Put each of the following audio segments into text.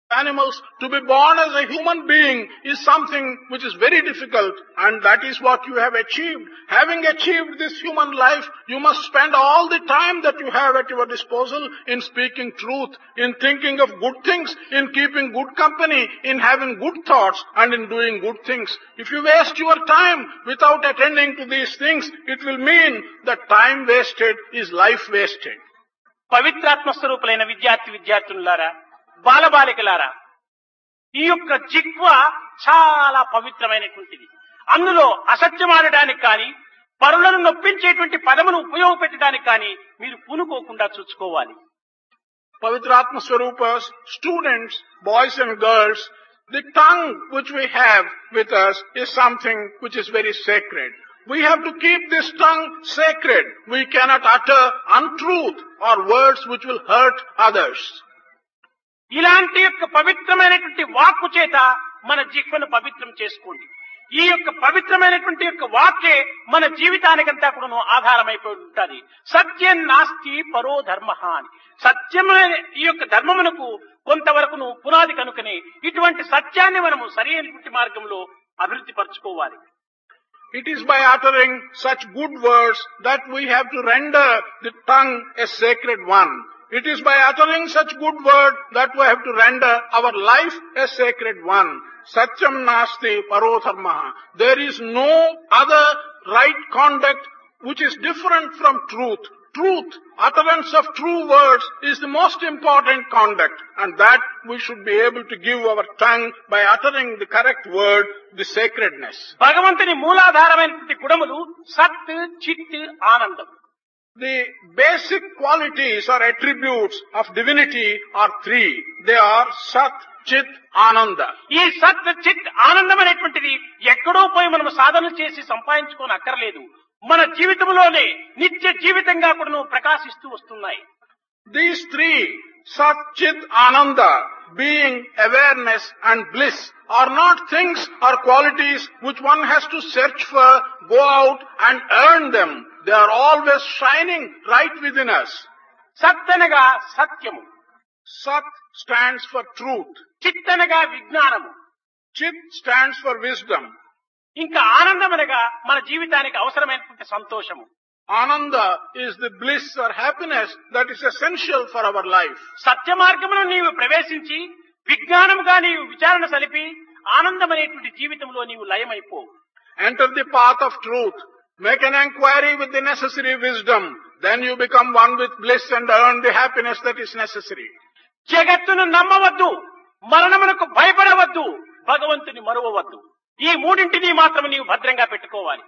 animals, to be born as a human being is something which is very difficult, and that is what you have achieved. Having achieved this human life, you must spend all the time that you have at your disposal in speaking truth, in thinking of good things, in keeping good company, in having good thoughts, and in doing good things. If you waste your time without attending to these things, it will mean that time wasted is life wasted. పవిత్రాత్మ స్వరూపులైన విద్యార్థులారా, బాలబాలికలారా, ఈ యొక్క జిహ్వ చాలా పవిత్రమైనటువంటిది. అందులో అసత్యమాడడానికి కానీ, పరులను నొప్పించేటువంటి పదమును ఉపయోగపెట్టడానికి కానీ మీరు పూనుకోకుండా చూసుకోవాలి. Pavitratma Swarupas, students, boys and girls, the tongue which we have with us is something which is very sacred. We have to keep this tongue sacred. We cannot utter untruth or words which will hurt others. ఇలాంటి యొక్క పవిత్రమైనటువంటి వాక్కు చేత మన జిహ్వను పవిత్రం చేసుకోండి. ఈ యొక్క పవిత్రమైనటువంటి యొక్క వాక్యే మన జీవితానికంతా కూడా ఆధారమైపోయి ఉంటుంది. సత్యం నాస్తి పరో ధర్మ అని. సత్యమైన ఈ యొక్క ధర్మమునకు కొంతవరకును పునాది కనుకనే ఇటువంటి సత్యాన్ని మనము సరైనటువంటి మార్గంలో అభివృద్ధి పరచుకోవాలి. It is by uttering such good words that we have to render the tongue a sacred one. It is by uttering such good word that we have to render our life a sacred one. Satyam nasti paro dharmaha. There is no other right conduct which is different from truth. Truth, utterance of true words is the most important conduct, and that we should be able to give our tongue by uttering the correct word, the sacredness. భగవంతుని మూలాధారమైనటువంటి గుణములు సత్, చిత్, ఆనందం. The basic qualities or attributes of divinity are three. They are Sat, Chit, Ananda. ఈ సత్, చిత్, ఆనందం అనేటువంటిది ఎక్కడో పోయి మనం సాధన చేసి సంపాదించుకొని అక్కర్లేదు. మన జీవితంలోనే నిత్య జీవితంగా కూడా ప్రకాశిస్తూ వస్తున్నాయి. These three, Sat, Chit, Ananda, being awareness and bliss, are not things or qualities which one has to search for, go out and earn them. They are always shining right within us. సత్ అనగా సత్యము. Sat stands for truth. చిత్ అనగా విజ్ఞానము. Chit stands for wisdom. ఇంకా ఆనందం అనగా మన జీవితానికి అవసరమైనటువంటి సంతోషము. Ananda is the bliss or happiness that is essential for our life. సత్య మార్గమును నీవు ప్రవేశించి విజ్ఞానముగా నీవు విచారణ సలిపి ఆనందం అనేటువంటి జీవితంలో నీవు లయమైపో. Enter the path of truth. Make an inquiry with the necessary wisdom. Then you become one with bliss and earn the happiness that is necessary. జగత్తును నమ్మవద్దు, మరణమునకు భయపడవద్దు, భగవంతుని మరువవద్దు. ఈ మూడింటిని మాత్రం నీవు భద్రంగా పెట్టుకోవాలి.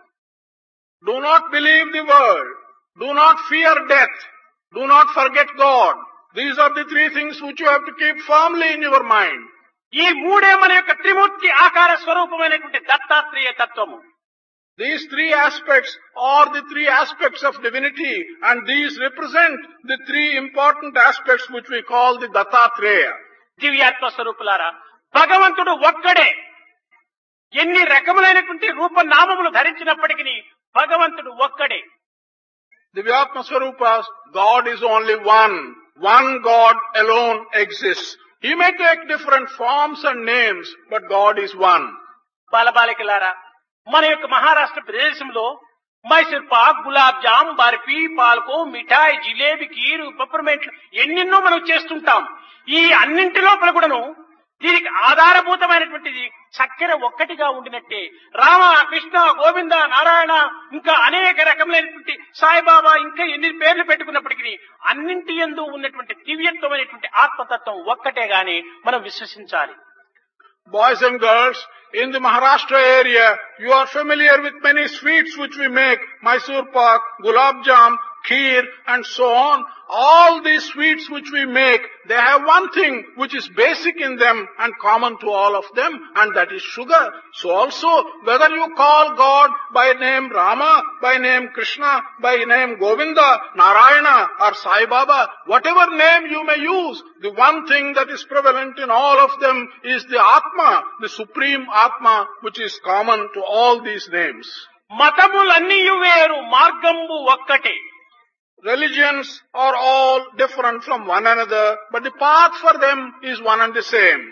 Do not believe the world. Do not fear death. Do not forget God. These are the three things which you have to keep firmly in your mind. ఈ మూడే మన యొక్క త్రిమూర్తి ఆకార స్వరూపమైనటువంటి దత్తాత్రేయ తత్వము. These three aspects are the three aspects of divinity, and these represent the three important aspects which we call the Dattatreya. దివ్యాత్మ స్వరూపులారా, భగవంతుడు ఒక్కడే. ఎన్ని రకములైనటువంటి రూపనామములు ధరించినప్పటికీ భగవంతుడు ఒక్కడే. Divyatma Swarupas, God is only one. One God alone exists. He may take different forms and names, but God is one. బాలబాలికలారా, మన యొక్క మహారాష్ట్ర ప్రదేశంలో మైసూర్ పాక్, గులాబ్ జామ్, బర్ఫీ, పాల్కో, మిఠాయి, జిలేబీ, కీరు, పెప్పర్మెంట్లు ఎన్నెన్నో మనం చేస్తుంటాం. ఈ అన్నింటి లోపల కూడాను దీనికి ఆధారభూతమైనటువంటిది చక్కెర ఒక్కటిగా ఉండినట్టే రామ, కృష్ణ, గోవింద, నారాయణ, ఇంకా అనేక రకములైనటువంటి సాయిబాబా, ఇంకా ఎన్ని పేర్లు పెట్టుకున్నప్పటికీ అన్నింటి యందు ఉన్నటువంటి దివ్యత్వమైనటువంటి ఆత్మతత్వం ఒక్కటే గాని మనం విశ్వసించాలి. Boys and girls, in the Maharashtra area, you are familiar with many sweets which we make, Mysore pak, gulab jam, kheer, and so on. All these sweets which we make, they have one thing which is basic in them and common to all of them, and that is sugar. So also, whether you call God by name Rama, by name Krishna, by name Govinda, Narayana, or Sai Baba, whatever name you may use, the one thing that is prevalent in all of them is the Atma, the supreme Atma, which is common to all these names. మతములన్నీయు వేరు, మార్గంబు ఒక్కటే. Religions are all different from one another, but the path for them is one and the same.